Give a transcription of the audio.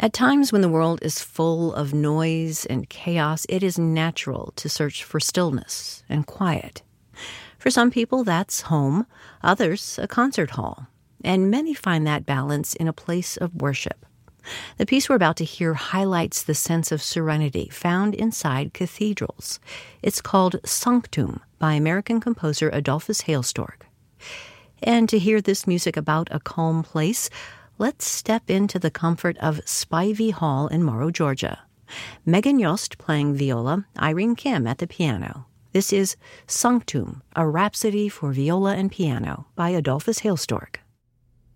At times when the world is full of noise and chaos, it is natural to search for stillness and quiet. For some people, that's home, others, a concert hall, and many find that balance in a place of worship. The piece we're about to hear highlights the sense of serenity found inside cathedrals. It's called Sanctum by American composer Adolphus Hailstork. And to hear this music about a calm place, let's step into the comfort of Spivey Hall in Morrow, Georgia. Megan Yost playing viola, Irene Kim at the piano. This is Sanctum, a rhapsody for viola and piano by Adolphus Hailstork.